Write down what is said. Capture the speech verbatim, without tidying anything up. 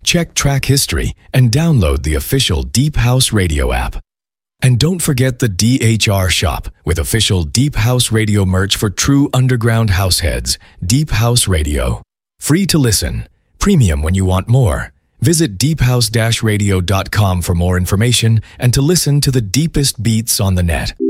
check track history, and download the official Deep House Radio app. And don't forget the D H R Shop with official Deep House Radio merch for true underground house heads. Deep House Radio. Free to listen. Premium when you want more. Visit deep house dash radio dot com for more information and to listen to the deepest beats on the net.